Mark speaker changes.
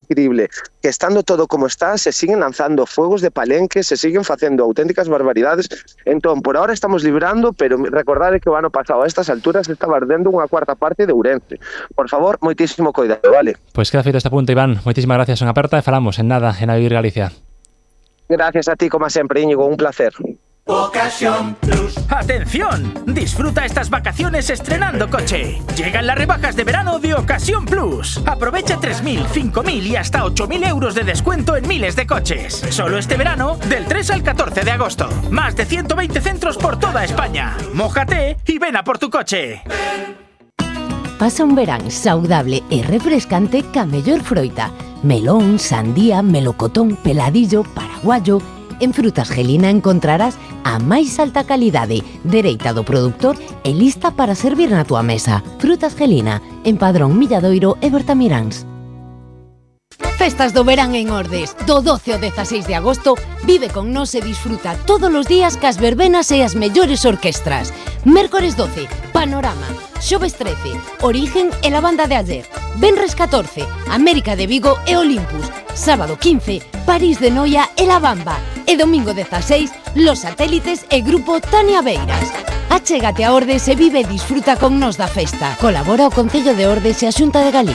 Speaker 1: incrible que estando todo como está, se siguen lanzando fuegos de palenque, se siguen facendo auténticas barbaridades. Entón, por ahora estamos librando, pero recordade que o ano pasado a estas alturas estaba ardendo unha cuarta parte de Ourense. Por favor, moitísimo cuidado, vale?
Speaker 2: Pois queda feito este punto, Iván. Moitísimas gracias, unha aperta e falamos en nada, en A Vivir Galicia.
Speaker 1: Gracias a ti, como sempre, Íñigo, un placer.
Speaker 3: Ocasión Plus. ¡Atención! Disfruta estas vacaciones estrenando coche. Llegan las rebajas de verano de Ocasión Plus. Aprovecha 3.000, 5.000 y hasta 8.000 euros de descuento en miles de coches. Solo este verano, del 3 al 14 de agosto. Más de 120 centros por toda España. Mójate y ven a por tu coche.
Speaker 4: Pasa un verán saudable e refrescante ca mellor froita. Melón, sandía, melocotón, peladillo, paraguayo. En Frutas Gelina encontrarás a máis alta calidade, dereita do produtor e lista para servir na tua mesa. Frutas Gelina, en Padrón, Milladoiro e Bertamiráns. Festas do verán en Ordes. Do 12 ao 16 de agosto, vive con nós e disfruta todos os días cas verbenas e as mellores orquestras. Mércores 12, Panorama. Xoves 13, Origen e la banda de ayer. Venres 14, América de Vigo e Olympus. Sábado 15, París de Noia e La Bamba. E domingo 16, Los Satélites e Grupo Tania Beiras. Achégate a Ordes e vive e disfruta con nós da festa. Colabora o Concello de Ordes e a Xunta de Galicia.